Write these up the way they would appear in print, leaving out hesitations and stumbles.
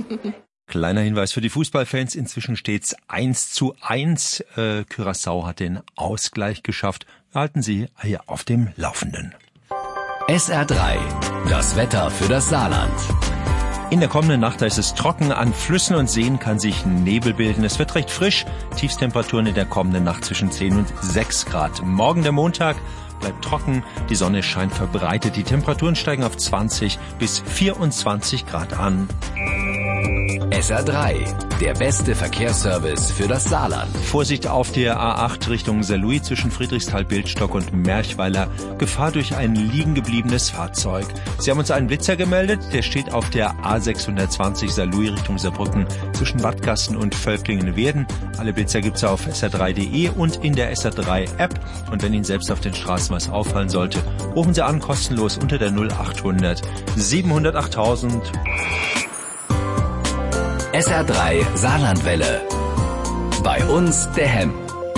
Kleiner Hinweis für die Fußballfans, inzwischen steht's 1:1. Curaçao hat den Ausgleich geschafft. Wir halten Sie hier auf dem Laufenden. SR3, das Wetter für das Saarland. In der kommenden Nacht, da ist es trocken. An Flüssen und Seen kann sich Nebel bilden. Es wird recht frisch. Tiefstemperaturen in der kommenden Nacht zwischen 10 und 6 Grad. Morgen der Montag bleibt trocken. Die Sonne scheint verbreitet. Die Temperaturen steigen auf 20 bis 24 Grad an. SR3, der beste Verkehrsservice für das Saarland. Vorsicht auf der A8 Richtung Saarlouis zwischen Friedrichsthal-Bildstock und Merchweiler. Gefahr durch ein liegen gebliebenes Fahrzeug. Sie haben uns einen Blitzer gemeldet. Der steht auf der A620 Saarlouis Richtung Saarbrücken zwischen Wattgassen und Völklingen-Werden. Alle Blitzer gibt's auf sr3.de und in der SR3-App. Und wenn Ihnen selbst auf den Straßen was auffallen sollte, rufen Sie an kostenlos unter der 0800 700 8000. SR3 Saarlandwelle. Bei uns der Hemm.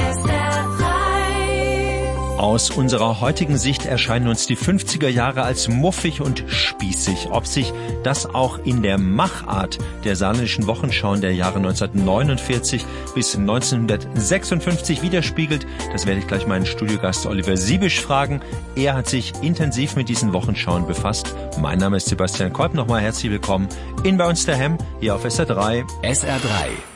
Aus unserer heutigen Sicht erscheinen uns die 50er Jahre als muffig und spießig. Ob sich das auch in der Machart der saarländischen Wochenschauen der Jahre 1949 bis 1956 widerspiegelt, das werde ich gleich meinen Studiogast Oliver Siebisch fragen. Er hat sich intensiv mit diesen Wochenschauen befasst. Mein Name ist Sebastian Kolb. Nochmal herzlich willkommen in Bei uns der Hemm hier auf SR3. SR3.